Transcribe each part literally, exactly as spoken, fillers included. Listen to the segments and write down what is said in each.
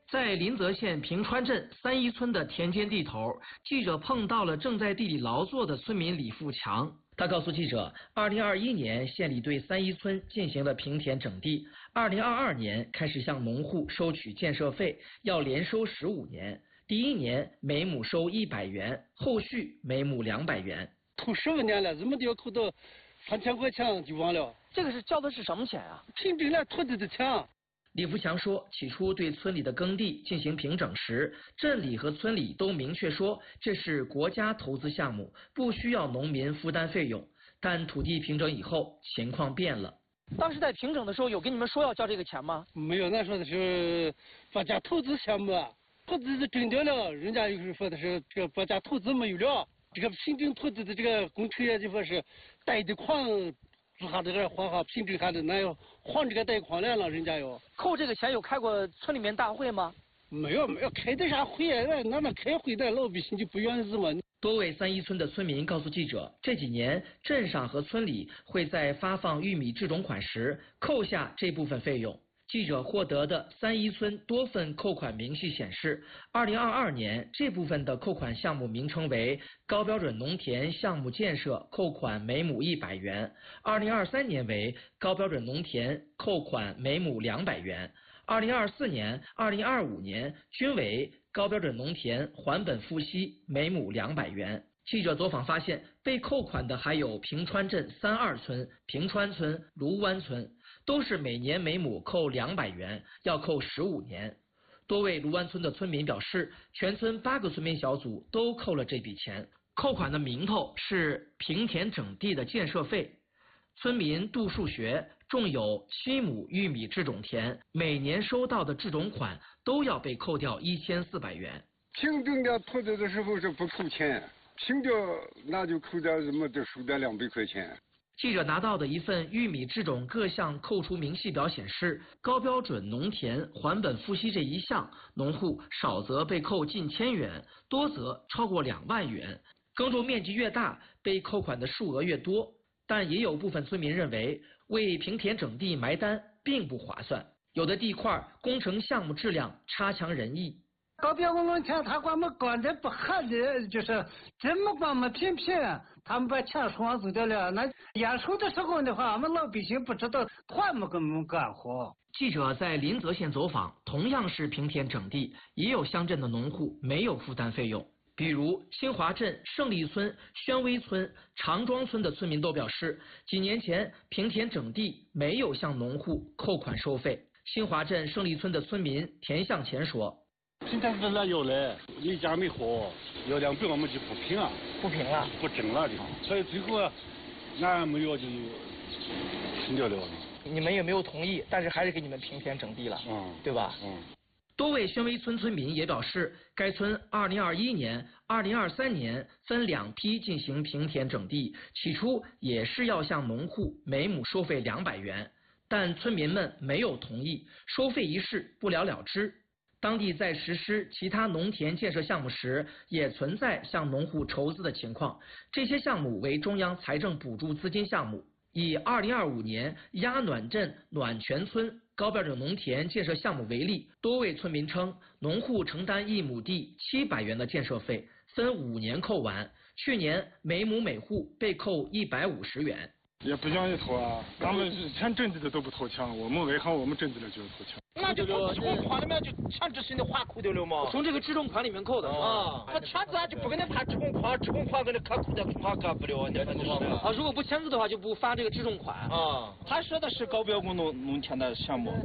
在临泽县平川镇三一村的田间地头，记者碰到了正在地里劳作的村民李富强。他告诉记者，二零二一年县里对三一村进行了平田整地，二零二二年开始向农户收取建设费，要连收十五年。第一年每亩收一百元，后续每亩两百元。 投十五年了，怎么都要扣到三千块钱就完了。 这个是交的是什么钱啊？ 凭证了土地的钱。 李福强说，起初对村里的耕地进行平整时，镇里和村里都明确说这是国家投资项目，不需要农民负担费用。但土地平整以后，情况变了。当时在平整的时候，有跟你们说要交这个钱吗？ 没有，那说的是国家投资项目，土地是征掉了，人家又是说的是这个国家投资没有了，这个平整土地的这个工程也就说是贷的款。做下这个还好，平整下的那要还这个贷款来了，人家要扣这个钱。有开过村里面大会吗？ 没有，没有开的啥会啊？哪能开会的？老百姓就不愿意嘛。 多位三一村的村民告诉记者，这几年镇上和村里会在发放玉米制种款时扣下这部分费用。记者获得的三一村多份扣款明细显示，二零二二年这部分的扣款项目名称为高标准农田项目建设，扣款每亩一百元；二零二三年为高标准农田，扣款每亩两百元；二零二四年、二零二五年均为高标准农田还本付息，每亩两百元。记者走访发现，被扣款的还有平川镇三二村、平川村、卢湾村，都是每年每亩扣两百元，要扣十五年。多位卢湾村的村民表示，全村八个村民小组都扣了这笔钱，扣款的名头是平田整地的建设费。村民杜树学种有七亩玉米制种田，每年收到的制种款都要被扣掉一千四百元。 平整的土地的时候是不扣钱。平掉那就扣掉什么就收掉两百块钱。 记者拿到的一份玉米制种各项扣除明细表显示，高标准农田还本付息这一项，农户少则被扣近千元，多则超过两万元。耕种面积越大，被扣款的数额越多。但也有部分村民认为，为平田整地埋单并不划算，有的地块工程项目质量差强人意。 高标准农田他管我们管的不合理，就是这么管我们平平，他们把钱双走掉了。那验收的时候的话，我们老百姓不知道，还没给我们干活。 记者在临泽县走访，同样是平田整地，也有乡镇的农户没有负担费用。比如新华镇胜利村、宣威村、长庄村的村民都表示，几年前平田整地没有向农户扣款收费。新华镇胜利村的村民田向前说。 平田是那有嘞，一家没活，要两百我们就不平啊， 不平了， 不整了的，所以最后啊，俺没有就停掉了。 你们也没有同意，但是还是给你们平田整地了，嗯，对吧？ 嗯。 多位宣威村村民也表示，该村二零二一年、二零二三年分两批进行平田整地，起初也是要向农户每亩收费两百元，但村民们没有同意，收费一事不了了之。当地在实施其他农田建设项目时，也存在向农户筹资的情况。这些项目为中央财政补助资金项目。以二零二五年鸭暖镇暖泉村高标准农田建设项目为例，多位村民称，农户承担一亩地七百元的建设费，分五年扣完。去年每亩每户被扣一百五十元。 也不愿意投啊，咱们全镇子的都不投钱，我们为何我们镇子的就投钱？ 那就从制种款里面就全执行的划扣掉了嘛。 从这个制种款里面扣的啊。 他签字啊就不给你发制种款，制种款给你可扣的恐怕干不了，你看你说啊，如果不签字的话就不发这个制种款啊。他说的是高标准农农田的项目。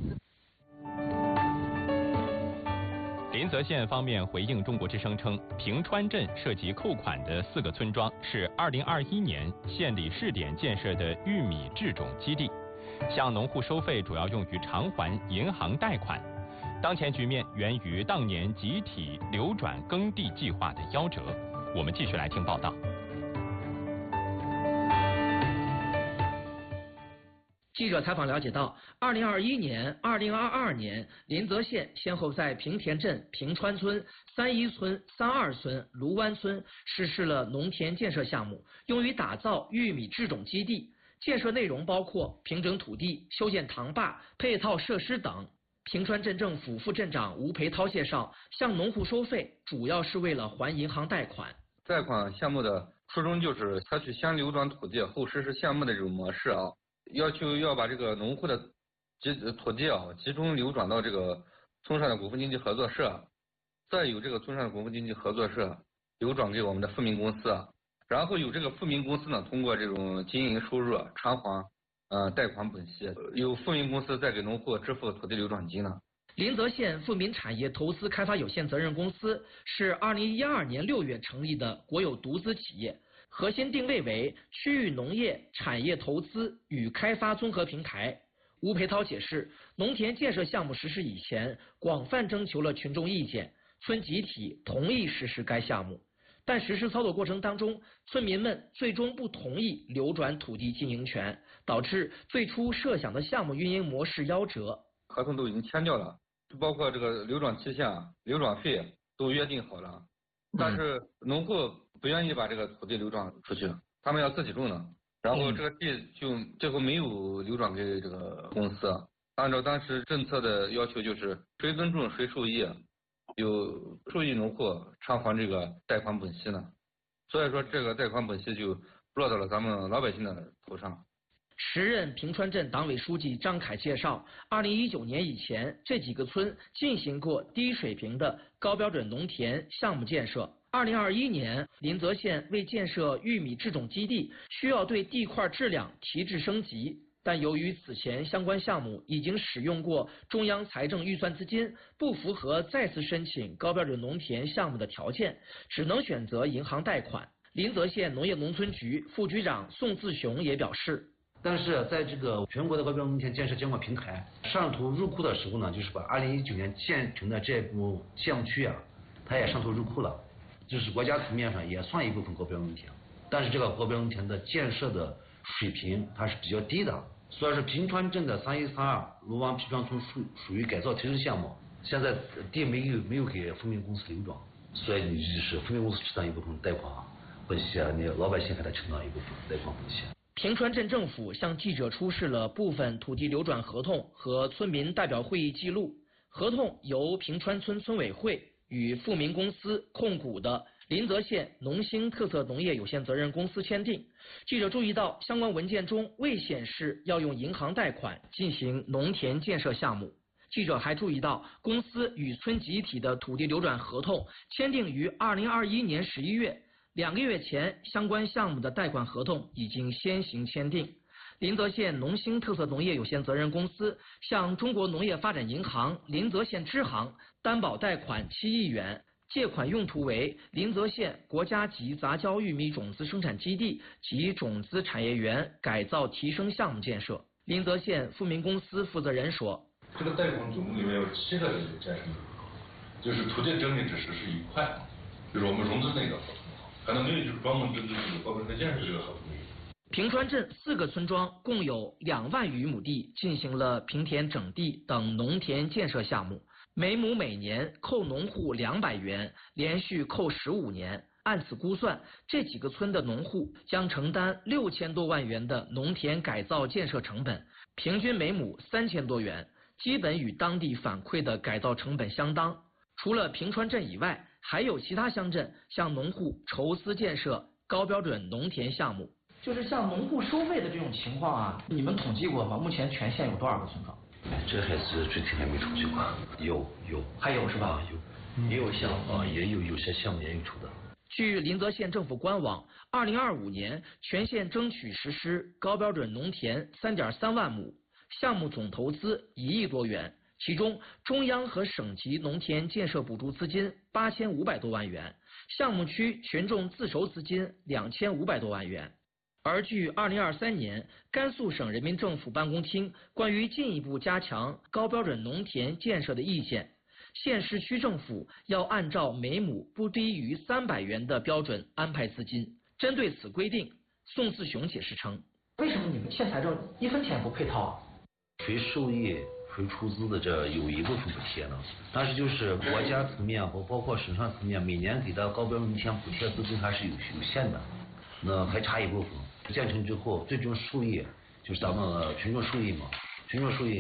临泽县方面回应中国之声称，平川镇涉及扣款的四个村庄是二零二一年县里试点建设的玉米制种基地，向农户收费主要用于偿还银行贷款。当前局面源于当年集体流转耕地计划的夭折。我们继续来听报道。 记者采访了解到，二零二一年、二零二二年，临泽县先后在平田镇、平川村、三一村、三二村、卢湾村实施了农田建设项目，用于打造玉米制种基地。建设内容包括平整土地、修建塘坝、配套设施等。 平川镇政府副镇长吴培涛介绍，向农户收费主要是为了还银行贷款。 贷款项目的初衷就是采取先流转土地后实施项目的这种模式啊，要求要把这个农户的集土地啊集中流转到这个村上的股份经济合作社，再由这个村上的股份经济合作社流转给我们的富民公司，然后由这个富民公司呢通过这种经营收入偿还呃贷款本息，由富民公司再给农户支付土地流转金呢。 临泽县富民产业投资开发有限责任公司是二零一二年六月成立的国有独资企业，核心定位为区域农业产业投资与开发综合平台。吴培涛解释，农田建设项目实施以前，广泛征求了群众意见，村集体同意实施该项目，但实施操作过程当中，村民们最终不同意流转土地经营权，导致最初设想的项目运营模式夭折。 合同都已经签掉了，包括这个流转期限、流转费都约定好了，但是农户不愿意把这个土地流转出去，他们要自己种的，然后这个地就最后没有流转给这个公司。按照当时政策的要求，就是谁耕种谁受益，有受益农户偿还这个贷款本息呢，所以说这个贷款本息就落到了咱们老百姓的头上。 时任平川镇党委书记张凯介绍，二零一九年以前，这几个村进行过低水平的高标准农田项目建设。二零二一年，临泽县为建设玉米制种基地，需要对地块质量提质升级，但由于此前相关项目已经使用过中央财政预算资金，不符合再次申请高标准农田项目的条件，只能选择银行贷款。临泽县农业农村局副局长宋自雄也表示， 但是在这个全国的高标准农田建设监管平台上图入库的时候呢，就是把二零一九年建成的这部项目区啊，它也上图入库了，就是国家层面上也算一部分高标准农田，但是这个高标准农田的建设的水平它是比较低的，所以说平川镇的三一三二卢湾平川村属属于改造提升项目，现在地没有没有给富民公司流转，所以你就是富民公司承担一部分贷款本息啊，你老百姓还得承担一部分贷款本息。 平川镇政府向记者出示了部分土地流转合同和村民代表会议记录。合同由平川村村委会与富民公司控股的临泽县农兴特色农业有限责任公司签订。记者注意到，相关文件中未显示要用银行贷款进行农田建设项目。记者还注意到，公司与村集体的土地流转合同签订于二零二一年十一月。两个月前，相关项目的贷款合同已经先行签订。临泽县农兴特色农业有限责任公司向中国农业发展银行临泽县支行担保贷款七亿元，借款用途为临泽县国家级杂交玉米种子生产基地及种子产业园改造提升项目建设。临泽县富民公司负责人说：“ 这个贷款总共里面有七个建设，就是土地整理只实施一块，就是我们融资那个合同。”可能没有就是专门针对这个高标准建设这个合同。 平川镇四个村庄共有两万余亩地进行了平田整地等农田建设项目，每亩每年扣农户两百元，连续扣十五年。按此估算，这几个村的农户将承担六千多万元的农田改造建设成本，平均每亩三千多元，基本与当地反馈的改造成本相当。除了平川镇以外，还有其他乡镇向农户筹资建设高标准农田项目。 就是像农户收费的这种情况啊，你们统计过吗？目前全县有多少个村庄？ 这还是具体还没统计过。有有还有是吧？ 有也有项目啊，也有有些项目也有出的。 据临泽县政府官网，二零二五年全县争取实施高标准农田三点三万亩，项目总投资一亿多元。其中，中央和省级农田建设补助资金八千五百多万元，项目区群众自筹资金两千五百多万元。而据二零二三年甘肃省人民政府办公厅关于进一步加强高标准农田建设的意见，县市区政府要按照每亩不低于三百元的标准安排资金。针对此规定，宋自雄解释称：“ 为什么你们县财政一分钱不配套啊？ 谁受益？”谁出资的这有一部分补贴呢，但是就是国家层面和包括省上层面每年给的高标准农田补贴资金还是有有限的，那还差一部分。建成之后，最终受益就是咱们群众受益嘛，群众受益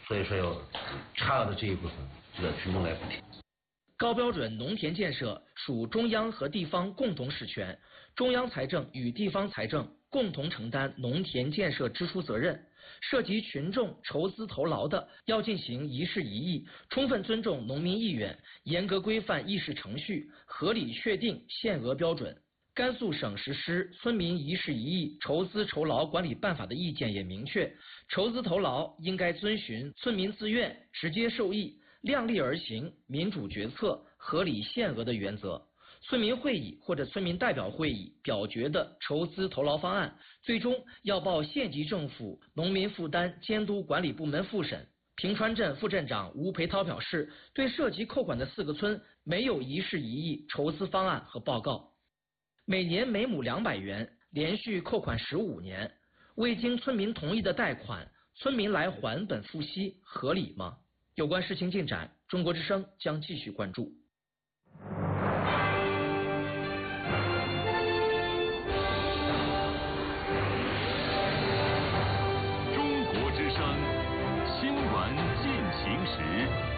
所以说要差额的这一部分，这个群众来补贴。 高标准农田建设属中央和地方共同实权，中央财政与地方财政共同承担农田建设支出责任。涉及群众筹资投劳的，要进行一事一议，充分尊重农民意愿，严格规范议事程序，合理确定限额标准。甘肃省实施《村民一事一议筹资筹劳管理办法》的意见也明确，筹资投劳应该遵循村民自愿、直接受益、量力而行、民主决策、合理限额的原则。村民会议或者村民代表会议表决的筹资投劳方案，最终要报县级政府农民负担监督管理部门复审。平川镇副镇长吴培涛表示，对涉及扣款的四个村没有一事一议筹资方案和报告。每年每亩两百元，连续扣款十五年，未经村民同意的贷款，村民来还本付息，合理吗？有关事情进展，中国之声将继续关注。 中国之声新闻进行时。